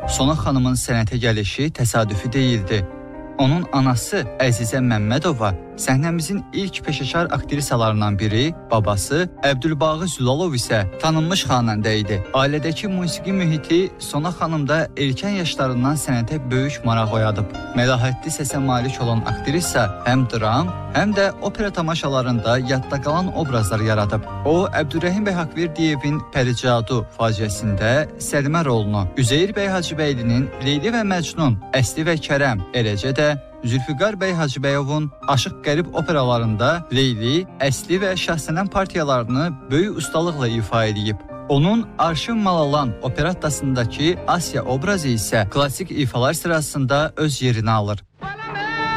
Sona xanımın sənətə gəlişi təsadüfi deyildi. Onun anası Əzizə Məmmədova səhnəmizin ilk peşəkar aktrisalarından biri, babası Əbdülbağı Zülalov isə tanınmış xanəndə idi. Ailədəki musiqi mühiti Sona xanımda erkən yaşlarından sənətə böyük maraq oyadıb. Məlahətli səsə malik olan aktrisa həm dram, həm də opera tamaşalarında yadda qalan obrazlar yaradıb. O, Əbdürrəhim bəy Haqverdiyevin Pəricadu faciəsində Səlimə rolunu, Üzeyir bəy Hacıbəylinin Leyli və Məcnun, Əsli və Kərəm, eləcə də Zülfüqar bəy Hacıbəyovun Aşıq Qərib operalarında Leyli, Əsli və Şahsənəm partiyalarını böyük ustalıqla ifa edib. Onun Arşın Malalan operattasındakı Asya obrazı isə klassik ifalar sırasında öz yerini alır.